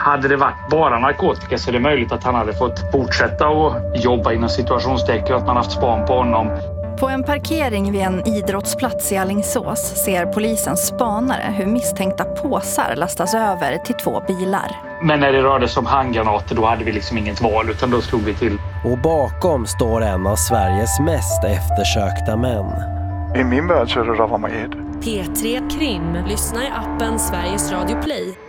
Hade det varit bara narkotika så är det möjligt att han hade fått fortsätta att jobba inom situationstecken och att man haft span på honom. På en parkering vid en idrottsplats i Alingsås ser polisens spanare hur misstänkta påsar lastas över till 2 bilar. Men när det rörde sig om handgranater då hade vi liksom inget val utan då slog vi till. Och bakom står en av Sveriges mest eftersökta män. I min värld så är det Rafa Majid. P3 Krim. Lyssna i appen Sveriges Radio Play